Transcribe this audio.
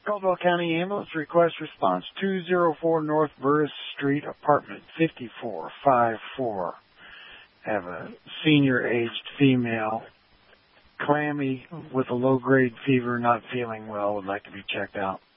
Caldwell County Ambulance request response 204 North Burris Street, apartment 5454. Have a senior-aged female, clammy with a low-grade fever, not feeling well, would like to be checked out.